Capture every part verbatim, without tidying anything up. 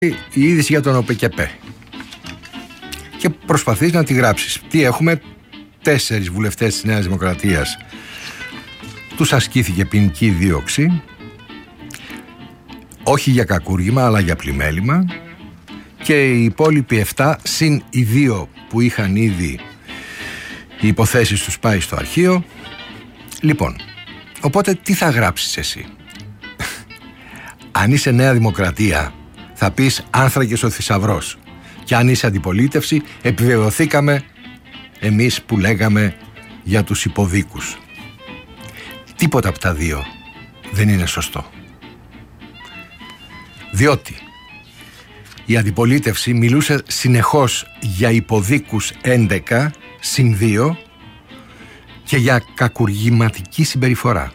η είδηση για τον ΟΠΕΚΕΠΕ και προσπαθείς να τη γράψεις. Τι έχουμε? Τέσσερις βουλευτές της Νέας Δημοκρατίας τους ασκήθηκε ποινική δίωξη, όχι για κακούργημα αλλά για πλημέλημα, και οι υπόλοιποι εφτά συν οι δύο που είχαν ήδη οι υποθέσεις τους πάει στο αρχείο. Λοιπόν, οπότε τι θα γράψεις εσύ? Αν είσαι Νέα Δημοκρατία θα πεις άνθρακες ο θησαυρός, και αν είσαι αντιπολίτευση επιβεβαιωθήκαμε εμείς που λέγαμε για τους υποδίκους. Τίποτα από τα δύο δεν είναι σωστό, διότι η αντιπολίτευση μιλούσε συνεχώς για υποδίκους έντεκα συν δύο και για κακουργηματική συμπεριφορά.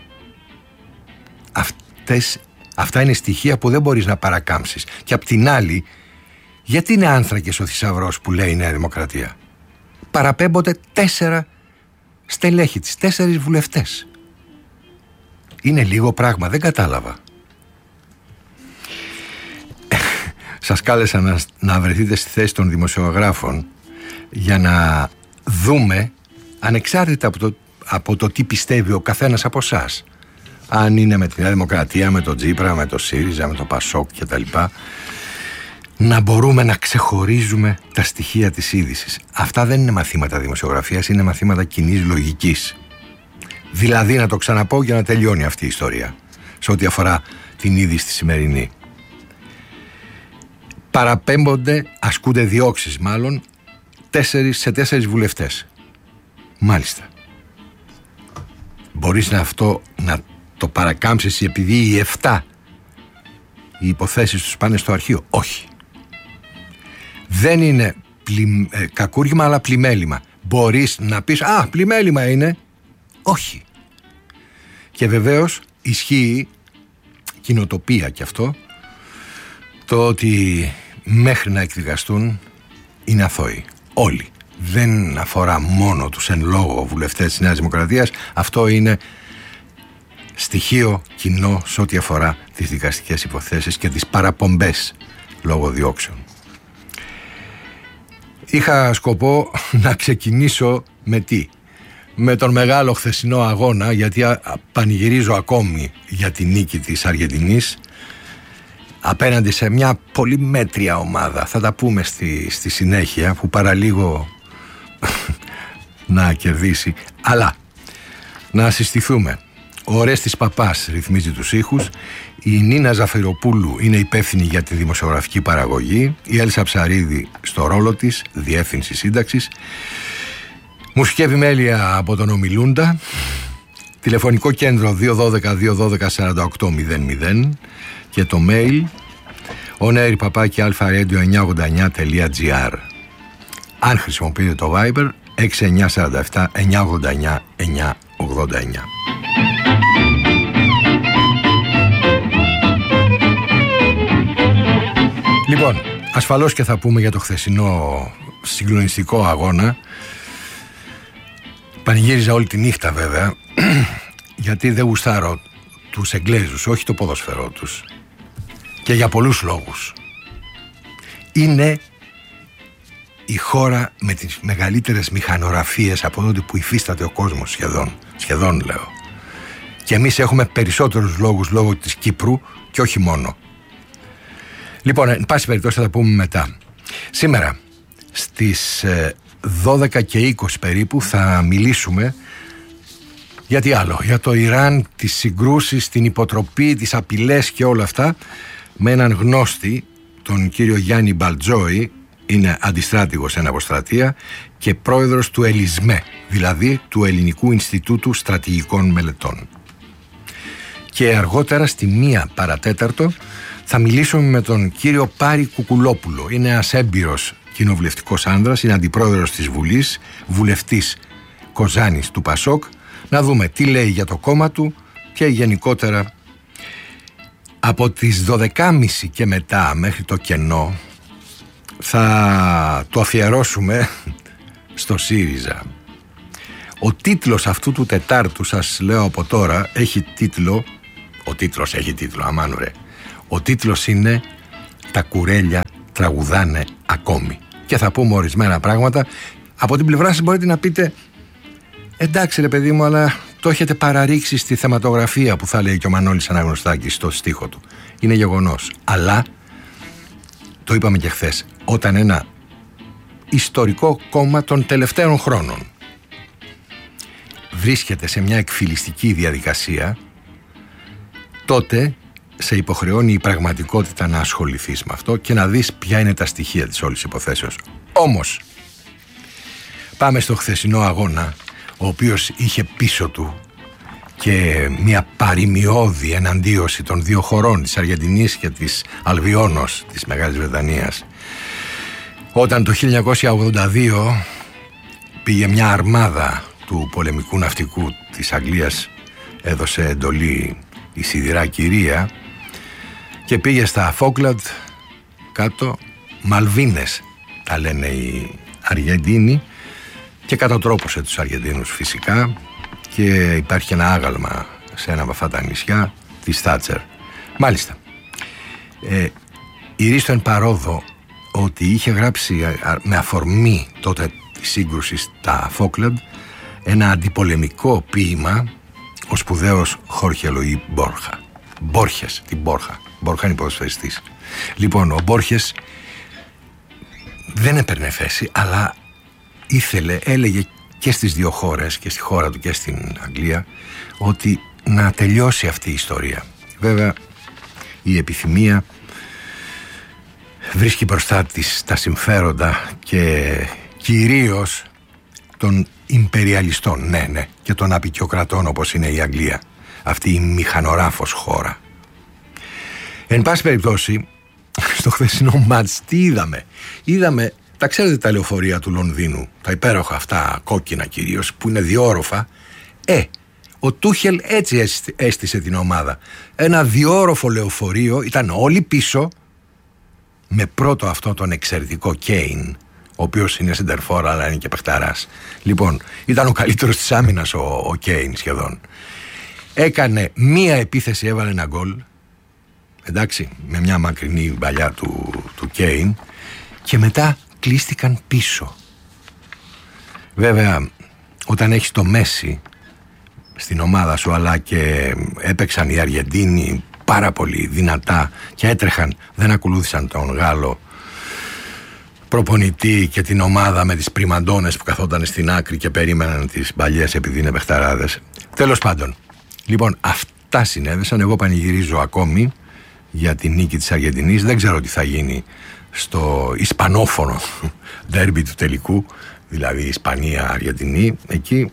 Αυτές, αυτά είναι στοιχεία που δεν μπορείς να παρακάμψεις. Και απ' την άλλη, γιατί είναι άνθρακες ο θησαυρός που λέει η Νέα Δημοκρατία? Παραπέμπονται τέσσερα στελέχη της, τέσσερις βουλευτές. Είναι λίγο πράγμα, δεν κατάλαβα. Σας κάλεσα να, να βρεθείτε στη θέση των δημοσιογράφων για να δούμε, ανεξάρτητα από το, από το τι πιστεύει ο καθένας από εσάς, αν είναι με τη Νέα Δημοκρατία, με τον Τζίπρα, με το ΣΥΡΙΖΑ, με το ΠΑΣΟΚ κτλ., να μπορούμε να ξεχωρίζουμε τα στοιχεία της είδησης. Αυτά δεν είναι μαθήματα δημοσιογραφίας, είναι μαθήματα κοινής λογικής. Δηλαδή, να το ξαναπώ για να τελειώνει αυτή η ιστορία, σε ό,τι αφορά την είδηση τη σημερινή. Παραπέμπονται, ασκούνται διώξεις μάλλον, τέσσερις, σε τέσσερις βουλευτές. Μάλιστα. Μπορείς να αυτό να το παρακάμψεις επειδή οι εφτά οι υποθέσεις τους πάνε στο αρχείο? Όχι. Δεν είναι πλη, ε, κακούργημα αλλά πλημέλημα. Μπορείς να πεις «Α, πλημέλημα είναι». Όχι. Και βεβαίως ισχύει κοινοτοπία κι αυτό, το ότι μέχρι να εκδικαστούν είναι αθώοι. Όλοι. Δεν αφορά μόνο τους εν λόγω βουλευτές της Νέας Δημοκρατίας. Αυτό είναι στοιχείο κοινό σε ό,τι αφορά τις δικαστικές υποθέσεις και τις παραπομπές λόγω διώξεων. Είχα σκοπό να ξεκινήσω με τι? Με τον μεγάλο χθεσινό αγώνα, γιατί πανηγυρίζω ακόμη για τη νίκη της Αργεντινής απέναντι σε μια πολύ μέτρια ομάδα. Θα τα πούμε στη, στη συνέχεια, που παραλίγο να κερδίσει. Αλλά να συστηθούμε. Ο Ορέστης Παπάς ρυθμίζει τους ήχους, η Νίνα Ζαφυροπούλου είναι υπεύθυνη για τη δημοσιογραφική παραγωγή, η Έλσα Ψαρίδη στο ρόλο της, διεύθυνση σύνταξης, μουσική επιμέλεια από τον ομιλούντα, τηλεφωνικό κέντρο δύο ένα δύο δύο ένα δύο τέσσερα οκτώ μηδέν μηδέν και το mail onair παπάκι αλφα-radio εννιακόσια ογδόντα εννιά τελεία τζι άρ. Αν χρησιμοποιείτε το Viber έξι εννιά τέσσερα επτά εννιακόσια ογδόντα εννιά εννιακόσια ογδόντα εννιά. Λοιπόν, ασφαλώς και θα πούμε για το χθεσινό συγκλονιστικό αγώνα. Πανηγύριζα όλη τη νύχτα βέβαια, γιατί δεν γουστάρω τους Εγγλέζους, όχι το ποδοσφαιρό τους, και για πολλούς λόγους. Είναι η χώρα με τις μεγαλύτερες μηχανογραφίες από τότε που υφίσταται ο κόσμος, σχεδόν, σχεδόν λέω. Και εμείς έχουμε περισσότερους λόγους λόγω της Κύπρου και όχι μόνο. Λοιπόν, εν πάση περιπτώσει θα τα πούμε μετά. Σήμερα στις δώδεκα και είκοσι περίπου θα μιλήσουμε για τι άλλο, για το Ιράν, τις συγκρούσεις, την υποτροπή, τις απειλές και όλα αυτά, με έναν γνώστη, τον κύριο Γιάννη Μπαλτζόη. Είναι αντιστράτηγος εν αποστρατεία και πρόεδρος του ΕΛΙΣΜΕ, δηλαδή του Ελληνικού Ινστιτούτου Στρατηγικών Μελετών. Και αργότερα στη μία παρατέταρτο θα μιλήσουμε με τον κύριο Πάρη Κουκουλόπουλο. Είναι ένας έμπειρος κοινοβουλευτικός άνδρας, είναι αντιπρόεδρος της Βουλής, βουλευτής Κοζάνης του ΠΑΣΟΚ. Να δούμε τι λέει για το κόμμα του και γενικότερα από τις δώδεκα και μισή και μετά μέχρι το κενό θα το αφιερώσουμε στο ΣΥΡΙΖΑ. Ο τίτλος αυτού του Τετάρτου, σας λέω από τώρα, έχει τίτλο, ο τίτλος έχει τίτλο, αμάν βρε. Ο τίτλος είναι τα κουρέλια τραγουδάνε ακόμη. Και θα πούμε ορισμένα πράγματα. Από την πλευρά σας μπορείτε να πείτε, εντάξει ρε παιδί μου, αλλά το έχετε παραρρίξει στη θεματογραφία, που θα λέει και ο Μανώλης Αναγνωστάκης στο στίχο του. Είναι γεγονός. Αλλά, το είπαμε και χθες, όταν ένα ιστορικό κόμμα των τελευταίων χρόνων βρίσκεται σε μια εκφυλιστική διαδικασία, τότε σε υποχρεώνει η πραγματικότητα να ασχοληθείς με αυτό και να δεις ποια είναι τα στοιχεία της όλης υποθέσεως. Όμως, πάμε στο χθεσινό αγώνα, ο οποίος είχε πίσω του και μια παροιμιώδη εναντίωση των δύο χωρών, της Αργεντινής και της Αλβιώνος της Μεγάλης Βρετανίας. Όταν το χίλια εννιακόσια ογδόντα δύο πήγε μια αρμάδα του πολεμικού ναυτικού της Αγγλίας, έδωσε εντολή η σιδηρά κυρία και πήγε στα Φόκλαντ κάτω, Μαλβίνες τα λένε οι Αργεντίνοι, και κατατρόπωσε τους Αργεντίνους φυσικά, και υπάρχει ένα άγαλμα σε ένα από αυτά τα νησιά της Θάτσερ. Μάλιστα, ε, η Ρίστο εν παρόδο ότι είχε γράψει με αφορμή τότε τη σύγκρουση στα Φόκλαντ ένα αντιπολεμικό ποίημα ο σπουδαίος Χόρχε Λουί Μπόρχα. Μπόρχες, την Μπόρχα. Μπόρχα είναι ποδοσφαιριστής. Λοιπόν, ο Μπόρχες δεν έπαιρνε θέση, αλλά ήθελε, έλεγε και στις δύο χώρες, και στη χώρα του και στην Αγγλία, ότι να τελειώσει αυτή η ιστορία. Βέβαια, η επιθυμία βρίσκει μπροστά της τα συμφέροντα και κυρίως των ιμπεριαλιστών, ναι, ναι, και των απικιοκρατών όπως είναι η Αγγλία, αυτή η μηχανοράφος χώρα. Εν πάση περιπτώσει, στο χθεσινό μάτς τι είδαμε? Είδαμε, τα ξέρετε τα λεωφορεία του Λονδίνου, τα υπέροχα αυτά, κόκκινα κυρίως, που είναι διόροφα. Ε, ο Τούχελ έτσι έστησε την ομάδα. Ένα διόροφο λεωφορείο, ήταν όλοι πίσω, με πρώτο αυτό τον εξαιρετικό Κέιν, ο οποίος είναι σεντερφόρ αλλά είναι και παιχταράς. Λοιπόν, ήταν ο καλύτερος της άμυνας ο, ο Κέιν σχεδόν. Έκανε μία επίθεση, έβαλε ένα γκολ, εντάξει, με μια μακρινή παλιά του, του Κέιν, και μετά κλείστηκαν πίσω. Βέβαια, όταν έχεις το Μέση στην ομάδα σου, αλλά και έπαιξαν οι Αργεντίνοι πάρα πολύ δυνατά και έτρεχαν, δεν ακολούθησαν τον Γάλλο προπονητή και την ομάδα με τις πριμαντώνες που καθόταν στην άκρη και περίμεναν τις παλιές επειδή είναι παιχταράδες. Τέλος πάντων, λοιπόν, αυτά συνέβησαν. Εγώ πανηγυρίζω ακόμη για την νίκη της Αργεντινής. Δεν ξέρω τι θα γίνει στο ισπανόφωνο ντέρμπι του τελικού, δηλαδή Ισπανία-Αργεντινή. Εκεί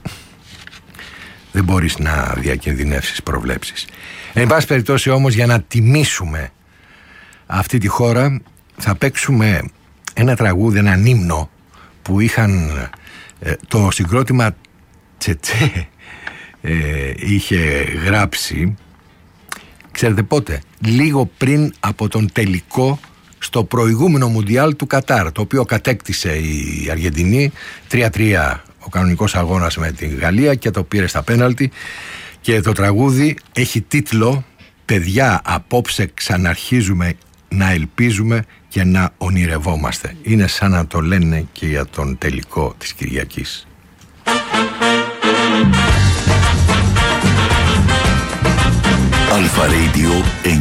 δεν μπορείς να διακινδυνεύσεις προβλέψεις. Εν πάση περιπτώσει όμως, για να τιμήσουμε αυτή τη χώρα, θα παίξουμε ένα τραγούδι, έναν ύμνο που είχαν ε, το συγκρότημα Τσετσέ ε, είχε γράψει, ξέρετε πότε? Λίγο πριν από τον τελικό στο προηγούμενο Μουντιάλ του Κατάρ, το οποίο κατέκτησε η Αργεντινή τρία τρία, ο κανονικός αγώνας με την Γαλλία, και το πήρε στα πέναλτι. Και το τραγούδι έχει τίτλο «Παιδιά, απόψε ξαναρχίζουμε να ελπίζουμε και να ονειρευόμαστε». Είναι σαν να το λένε και για τον τελικό της Κυριακής. Αλφα Radio